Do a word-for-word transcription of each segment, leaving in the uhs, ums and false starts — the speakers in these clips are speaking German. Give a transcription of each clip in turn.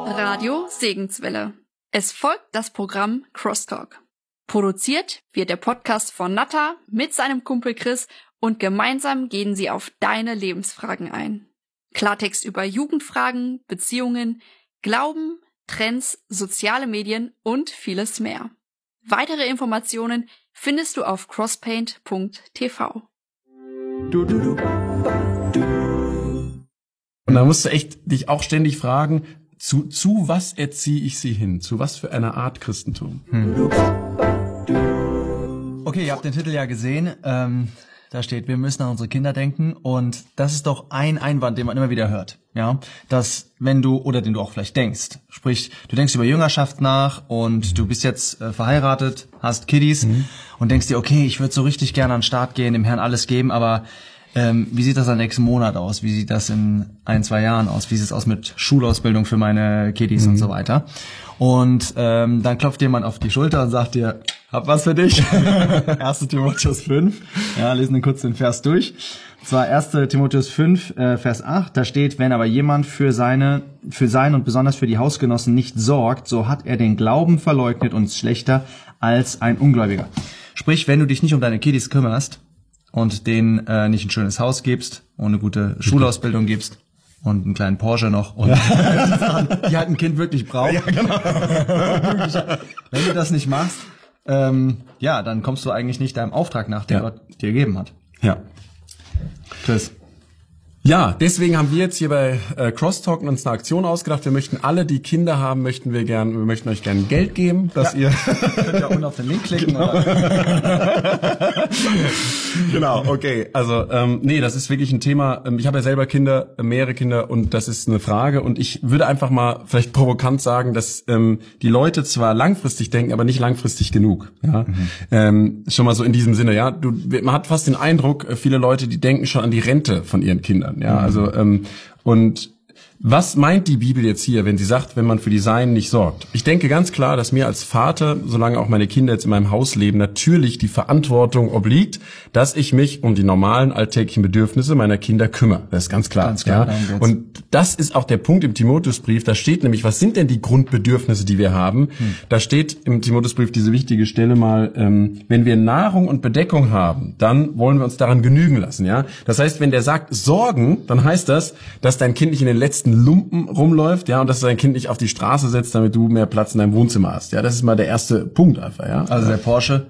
Radio Segenswelle. Es folgt das Programm Crosstalk. Produziert wird der Podcast von Natta mit seinem Kumpel Chris und gemeinsam gehen sie auf deine Lebensfragen ein. Klartext über Jugendfragen, Beziehungen, Glauben, Trends, soziale Medien und vieles mehr. Weitere Informationen findest du auf crosspaint punkt t v. Du, du, du, du. Und da musst du echt dich auch ständig fragen, zu, zu was erziehe ich sie hin? Zu was für einer Art Christentum? Hm. Okay, ihr habt den Titel ja gesehen. Ähm, da steht, wir müssen an unsere Kinder denken. Und das ist doch ein Einwand, den man immer wieder hört. Ja, dass wenn du, oder den du auch vielleicht denkst, sprich, du denkst über Jüngerschaft nach und du bist jetzt äh, verheiratet, hast Kiddies mhm. und denkst dir, okay, ich würde so richtig gerne an den Start gehen, dem Herrn alles geben, aber ähm, wie sieht das am nächsten Monat aus? Wie sieht das in ein, zwei Jahren aus? Wie sieht es aus mit Schulausbildung für meine Kiddies mhm. und so weiter? Und ähm, dann klopft jemand auf die Schulter und sagt dir, hab was für dich. erster Timotheus fünf. Ja, lesen wir kurz den Vers durch. Und zwar erster Timotheus fünf, äh, Vers acht. Da steht, wenn aber jemand für seine, für sein und besonders für die Hausgenossen nicht sorgt, so hat er den Glauben verleugnet und ist schlechter als ein Ungläubiger. Sprich, wenn du dich nicht um deine Kiddies kümmerst und denen äh, nicht ein schönes Haus gibst und eine gute Schulausbildung gibst, und einen kleinen Porsche noch und die halt ein Kind wirklich braucht. Ja, genau. Wenn du das nicht machst, ähm, ja, dann kommst du eigentlich nicht deinem Auftrag nach, den ja. Gott dir gegeben hat. Ja. Chris. Ja, deswegen haben wir jetzt hier bei äh, Crosstalk uns eine Aktion ausgedacht. Wir möchten alle, die Kinder haben, möchten wir gern, wir möchten euch gerne Geld geben, dass ja. ihr könnt ja unten auf den Link klicken. Genau, oder? Genau, okay. Also ähm, nee, das ist wirklich ein Thema. Ich habe ja selber Kinder, mehrere Kinder, und das ist eine Frage. Und ich würde einfach mal vielleicht provokant sagen, dass ähm, die Leute zwar langfristig denken, aber nicht langfristig genug. Ja, mhm. ähm, schon mal so in diesem Sinne. Ja, du, man hat fast den Eindruck, viele Leute, die denken schon an die Rente von ihren Kindern. Ja, also ähm, und was meint die Bibel jetzt hier, wenn sie sagt, wenn man für die Seinen nicht sorgt? Ich denke ganz klar, dass mir als Vater, solange auch meine Kinder jetzt in meinem Haus leben, natürlich die Verantwortung obliegt, dass ich mich um die normalen alltäglichen Bedürfnisse meiner Kinder kümmere. Das ist ganz klar. Ganz klar, ja. Und das ist auch der Punkt im Timotheusbrief. Da steht nämlich, was sind denn die Grundbedürfnisse, die wir haben? Hm. Da steht im Timotheusbrief diese wichtige Stelle mal, ähm, wenn wir Nahrung und Bedeckung haben, dann wollen wir uns daran genügen lassen. Ja, das heißt, wenn der sagt Sorgen, dann heißt das, dass dein Kind nicht in den letzten Lumpen rumläuft, ja, und dass du dein Kind nicht auf die Straße setzt, damit du mehr Platz in deinem Wohnzimmer hast. Ja, das ist mal der erste Punkt einfach, ja. Also der Porsche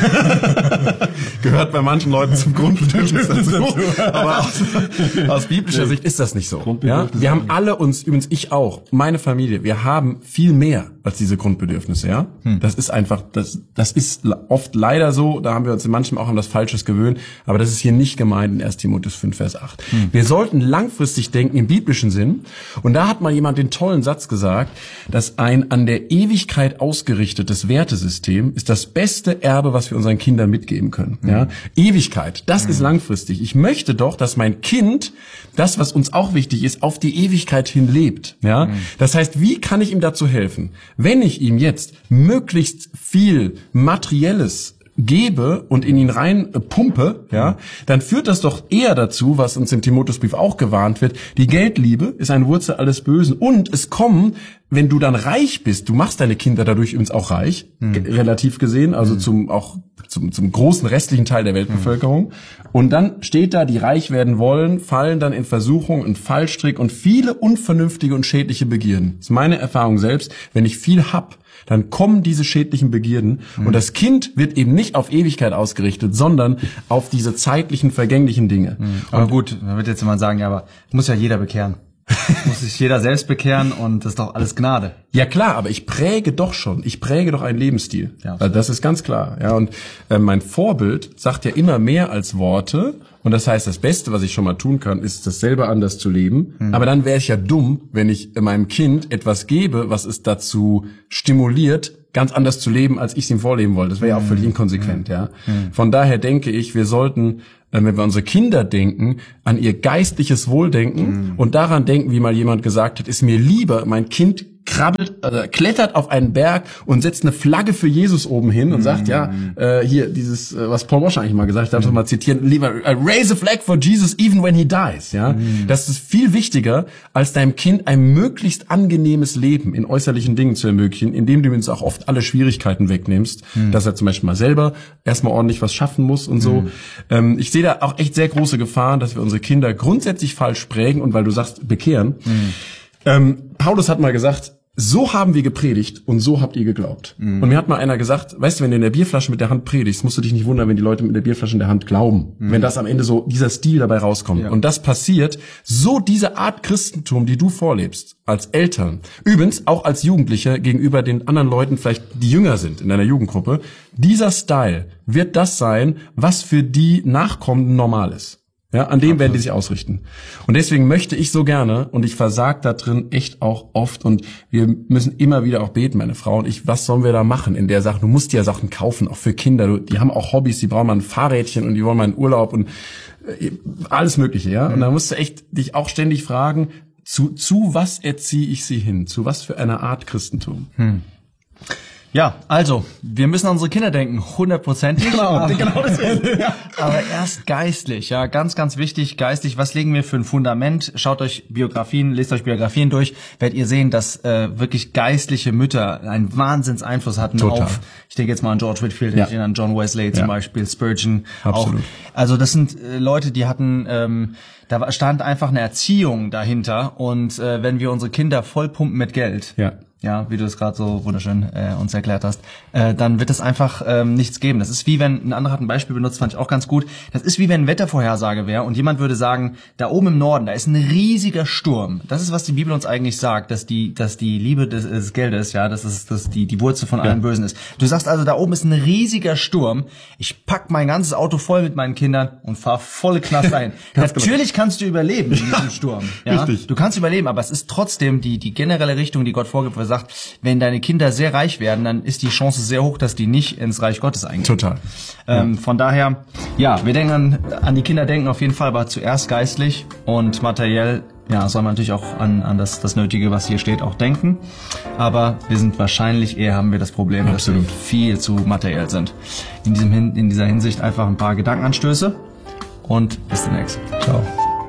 gehört bei manchen Leuten zum Grundbedürfnis dazu. Aber aus, aus biblischer Sicht ist das nicht so. Ja, wir haben alle uns, übrigens ich auch, meine Familie, wir haben viel mehr als diese Grundbedürfnisse, ja. Hm. Das ist einfach, das, das ist oft leider so, da haben wir uns in manchem auch an das Falsches gewöhnt, aber das ist hier nicht gemeint in erster Timotheus fünf, Vers acht. Hm. Wir sollten langfristig denken im biblischen Sinn. Und da hat mal jemand den tollen Satz gesagt, dass ein an der Ewigkeit ausgerichtetes Wertesystem ist das beste Erbe, was wir unseren Kindern mitgeben können. Mhm. Ja? Ewigkeit, das mhm. ist langfristig. Ich möchte doch, dass mein Kind, das, was uns auch wichtig ist, auf die Ewigkeit hin lebt. Ja? Mhm. Das heißt, wie kann ich ihm dazu helfen? Wenn ich ihm jetzt möglichst viel Materielles gebe und in ihn rein pumpe, ja, dann führt das doch eher dazu, was uns im Timotheusbrief auch gewarnt wird, die Geldliebe ist eine Wurzel alles Bösen, und es kommen, wenn du dann reich bist, du machst deine Kinder dadurch übrigens auch reich, hm. g- relativ gesehen, also hm. zum auch zum, zum großen restlichen Teil der Weltbevölkerung, hm. und dann steht da, die reich werden wollen, fallen dann in Versuchung und Fallstrick und viele unvernünftige und schädliche Begierden. Das ist meine Erfahrung selbst, wenn ich viel hab, dann kommen diese schädlichen Begierden, mhm. und das Kind wird eben nicht auf Ewigkeit ausgerichtet, sondern auf diese zeitlichen, vergänglichen Dinge. Mhm. Aber gut, da wird jetzt jemand sagen, ja, aber muss ja jeder bekehren. Muss sich jeder selbst bekehren, und das ist doch alles Gnade. Ja klar, aber ich präge doch schon, ich präge doch einen Lebensstil. Ja, also das ist ganz klar. Ja, und äh, mein Vorbild sagt ja immer mehr als Worte. Und das heißt, das Beste, was ich schon mal tun kann, ist, das selber anders zu leben. Mhm. Aber dann wäre ich ja dumm, wenn ich meinem Kind etwas gebe, was es dazu stimuliert, ganz anders zu leben, als ich es ihm vorleben wollte. Das wäre ja auch völlig inkonsequent, ja. Mhm. Von daher denke ich, wir sollten, wenn wir unsere Kinder denken, an ihr geistliches Wohldenken mhm. und daran denken, wie mal jemand gesagt hat, ist mir lieber, mein Kind krabbelt, äh, klettert auf einen Berg und setzt eine Flagge für Jesus oben hin und sagt, ja, äh, hier dieses, äh, was Paul Washer eigentlich mal gesagt hat, darf ich mal zitieren, lieber uh, raise a flag for Jesus even when he dies, ja. Mhm. Das ist viel wichtiger, als deinem Kind ein möglichst angenehmes Leben in äußerlichen Dingen zu ermöglichen, indem du ihm auch oft alle Schwierigkeiten wegnimmst, mhm. dass er zum Beispiel mal selber erstmal ordentlich was schaffen muss und so. Mhm. Ähm, ich sehe da auch echt sehr große Gefahren, dass wir unsere Kinder grundsätzlich falsch prägen und weil du sagst, bekehren. Mhm. Ähm, Paulus hat mal gesagt, so haben wir gepredigt und so habt ihr geglaubt. Mhm. Und mir hat mal einer gesagt, weißt du, wenn du in der Bierflasche mit der Hand predigst, musst du dich nicht wundern, wenn die Leute mit der Bierflasche in der Hand glauben. Mhm. Wenn das am Ende so, dieser Stil dabei rauskommt. Ja. Und das passiert, so diese Art Christentum, die du vorlebst, als Eltern, übrigens auch als Jugendlicher gegenüber den anderen Leuten, vielleicht die jünger sind in deiner Jugendgruppe, dieser Style wird das sein, was für die Nachkommenden normal ist. Ja, an dem werden die sich ausrichten. Und deswegen möchte ich so gerne, und ich versag da drin echt auch oft, und wir müssen immer wieder auch beten, meine Frau und ich, was sollen wir da machen in der Sache? Du musst dir ja Sachen kaufen, auch für Kinder. Du, die haben auch Hobbys, die brauchen mal ein Fahrrädchen und die wollen mal einen Urlaub und äh, alles Mögliche, ja. Mhm. Und da musst du echt dich auch ständig fragen, zu, zu was erziehe ich sie hin? Zu was für einer Art Christentum? Hm. Ja, also, wir müssen an unsere Kinder denken, hundertprozentig. Genau, aber, genau das ja. aber erst geistlich, ja, ganz, ganz wichtig, geistlich, was legen wir für ein Fundament? Schaut euch Biografien, lest euch Biografien durch, werdet ihr sehen, dass äh, wirklich geistliche Mütter einen Wahnsinnseinfluss hatten Total. auf, ich denke jetzt mal an George Whitefield, ja. ich denke an John Wesley zum ja. Beispiel, Spurgeon. Absolut. Auch. Also das sind äh, Leute, die hatten, ähm, da stand einfach eine Erziehung dahinter und äh, wenn wir unsere Kinder vollpumpen mit Geld, ja. ja, wie du es gerade so wunderschön äh, uns erklärt hast, äh, dann wird es einfach ähm, nichts geben. Das ist wie wenn, ein anderer hat ein Beispiel benutzt, fand ich auch ganz gut, das ist wie wenn Wettervorhersage wäre und jemand würde sagen, da oben im Norden, da ist ein riesiger Sturm. Das ist, was die Bibel uns eigentlich sagt, dass die dass die Liebe des, des Geldes, ja, dass es dass die die Wurzel von allem ja. Bösen ist. Du sagst also, da oben ist ein riesiger Sturm, ich pack mein ganzes Auto voll mit meinen Kindern und fahr volle Knast ein. Natürlich kannst du überleben in diesem Sturm. Ja? Richtig. Du kannst überleben, aber es ist trotzdem die die generelle Richtung, die Gott vorgibt, sagt, wenn deine Kinder sehr reich werden, dann ist die Chance sehr hoch, dass die nicht ins Reich Gottes eingehen. Total. Ähm, ja. Von daher, ja, wir denken an, an die Kinder denken auf jeden Fall, aber zuerst geistlich und materiell, ja, soll man natürlich auch an, an das, das Nötige, was hier steht, auch denken. Aber wir sind wahrscheinlich eher, haben wir das Problem, Absolut. dass wir viel zu materiell sind. In diesem Hin- in dieser Hinsicht einfach ein paar Gedankenanstöße und bis demnächst. Ciao.